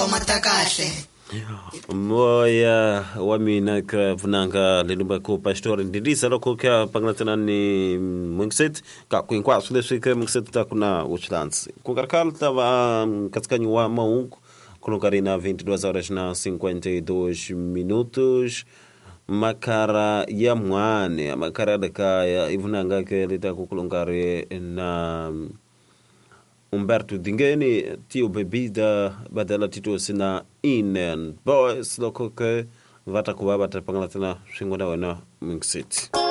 tingoma ta kahle. Moya wa mina ka vunanga lelumba ko pastor ndisa loko ka panglatana ni mungset ka kwinkwaso leswi ka mungset ta kuna uchlands ku karkal tava katkanyi wa maungu kunokarina 22:52 minutos makara ya mwane makara da kaya ivunanga ke lita kukulongare na Umberto Dingeni tio bebida badala tito sina inen boys loko ke vata kubaba tapangala tena shingoda wana mingsit.